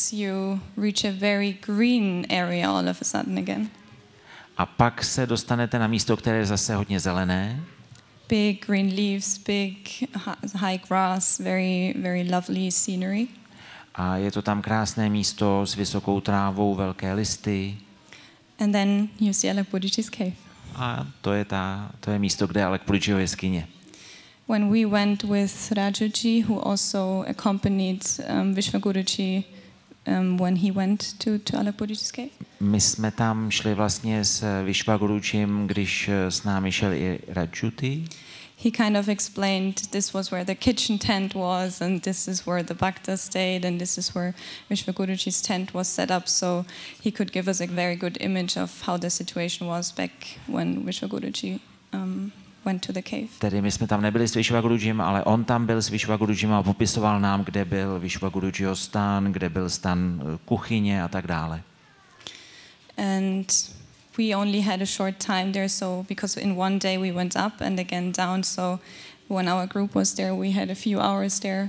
afterwards you reach a very green area all of a sudden again. A pak se dostanete na místo, které je zase hodně zelené. Big green leaves, big high grass, very, very lovely scenery. A je to tam krásné místo s vysokou trávou, velké listy. And then you see Alakbudji's cave. A to je místo, kde je Alakbudjiho jeskyně. When we went with Rajuji, who also accompanied Vishwaguruji when he went to Alakbudji's cave. My jsme tam šli vlastně s Vishwagurujim, když s námi šel i Rajuti. He kind of explained this was where the kitchen tent was, and this is where the Bhakta stayed, and this is where Vishwaguruji's tent was set up, so he could give us a very good image of how the situation was back when Vishwaguruji went to the cave. Tedy my jsme tam nebyli s Vishwagurujim, ale on tam byl s Vishwagurujim a popisoval nám, kde byl Vishwagurujiho stan, kde byl stan kuchyně a tak dále. And we only had a short time there, so because in one day we went up and again down, so when our group was there, we had a few hours there,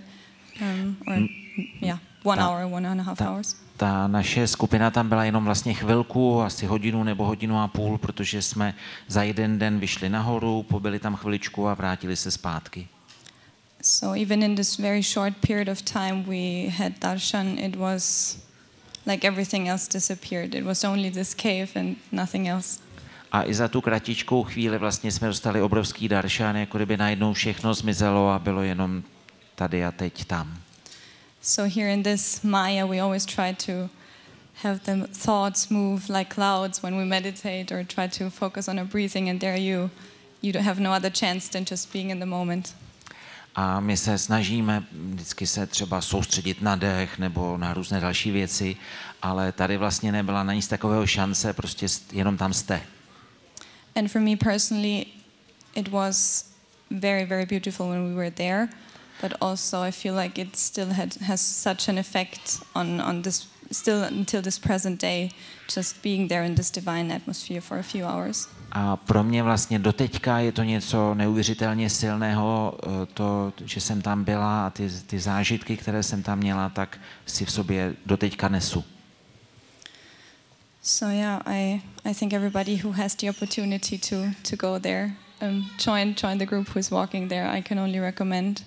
one hour, 1.5 hours. Ta naše skupina tam byla jenom vlastně chvilku, asi hodinu nebo hodinu a půl, protože jsme za jeden den vyšli nahoru, pobyli tam chviličku a vrátili se zpátky. So even in this very short period of time we had darshan, it was like everything else disappeared. It was only this cave and nothing else. A i za tu kratičkou chvíli vlastně jsme dostali obrovský daršan, jako kdyby najednou všechno zmizelo a bylo jenom tady a teď tam. So here in this Maya we always try to have the thoughts move like clouds when we meditate or try to focus on our breathing, and there you have no other chance than just being in the moment. A my se snažíme vždycky se třeba soustředit na dech nebo na různé další věci, ale tady vlastně nebyla na nic takového šance, prostě jenom tam jste. And for me personally, it was very, very beautiful when we were there, but also I feel like it still has such an effect on this, still until this present day, just being there in this divine atmosphere for a few hours. A pro mě vlastně doteďka je to něco neuvěřitelně silného, to, že jsem tam byla a ty zážitky, které jsem tam měla, tak si v sobě doteďka nesu. So yeah, I think everybody who has the opportunity to go there, join the group who is walking there, I can only recommend.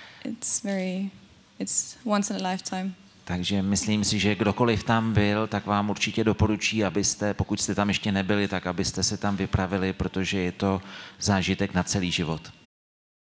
It's once in a lifetime. Takže myslím si, že kdokoliv tam byl, tak vám určitě doporučí, abyste, pokud jste tam ještě nebyli, tak abyste se tam vypravili, protože je to zážitek na celý život.